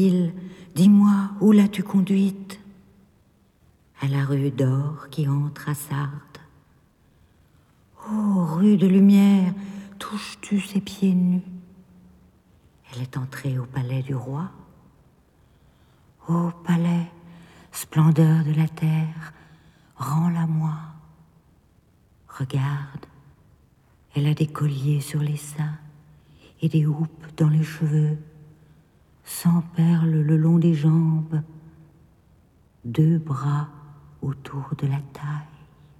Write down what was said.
Dis-moi, où l'as-tu conduite? À la rue d'or qui entre à Sardes. Oh, rue de lumière, touches-tu ses pieds nus? Elle est entrée au palais du roi. Ô palais, splendeur de la terre, rends-la-moi. Regarde, elle a des colliers sur les seins et des houppes dans les cheveux, 100 perles le long des jambes, 2 bras autour de la taille.